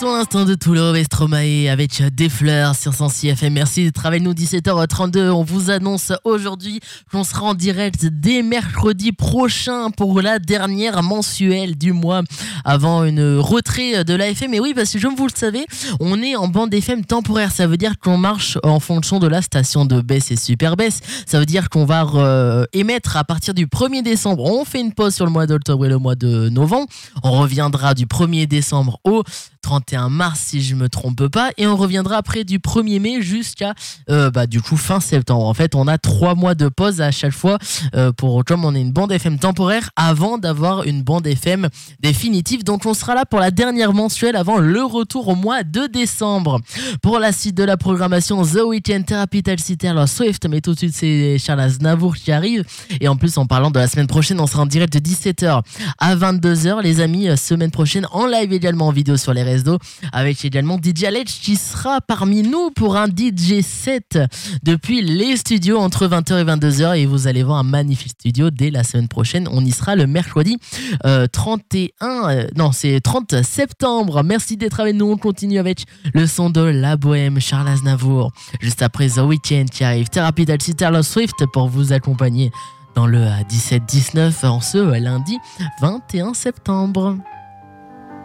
Ton instant de Toulon et Stromae avec des fleurs sur 106 FM. Merci d'être avec nous, 17h32. On vous annonce aujourd'hui qu'on sera en direct dès mercredi prochain pour la dernière mensuelle du mois avant une retrait de l'AFM. Et oui, parce que comme vous le savez, on est en bande FM temporaire. Ça veut dire qu'on marche en fonction de la station de baisse et super baisse. Ça veut dire qu'on va émettre à partir du 1er décembre. On fait une pause sur le mois d'octobre et le mois de novembre. On reviendra du 1er décembre au 31 mars si je me trompe pas, et on reviendra après du 1er mai jusqu'à du coup fin septembre. En fait, on a 3 mois de pause à chaque fois comme on est une bande FM temporaire avant d'avoir une bande FM définitive. Donc on sera là pour la dernière mensuelle avant le retour au mois de décembre. Pour la suite de la programmation, The Weeknd, Therapy Taxi, Taylor Swift, mais tout de suite c'est Charles Aznavour qui arrive. Et en plus, en parlant de la semaine prochaine, on sera en direct de 17h à 22h les amis, semaine prochaine en live également en vidéo sur les réseaux, avec également DJ Alex qui sera parmi nous pour un DJ set depuis les studios entre 20h et 22h, et vous allez voir un magnifique studio dès la semaine prochaine. On y sera le mercredi 30 septembre. Merci d'être avec nous. On continue avec le son de la bohème, Charles Aznavour. Juste après The Weeknd qui arrive, Therapy Taxi, Taylor Swift pour vous accompagner dans le 17-19 en ce lundi 21 septembre.